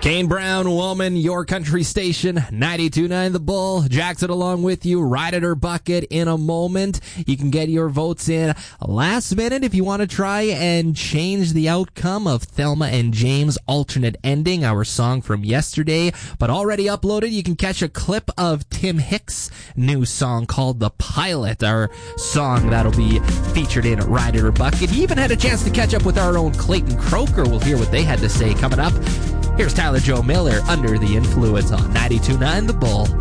Kane Brown, Woman, your country station, 92.9 The Bull. Jackson along with you, Ride It or Bucket in a moment. You can get your votes in last minute if you want to try and change the outcome of Thelma and James' alternate ending, our song from yesterday. But already uploaded, you can catch a clip of Tim Hicks' new song called The Pilot, our song that'll be featured in Ride It or Bucket. He even had a chance to catch up with our own Clayton Croker. We'll hear what they had to say coming up. Here's Tyler Joe Miller, Under the Influence on 92.9 The Bull.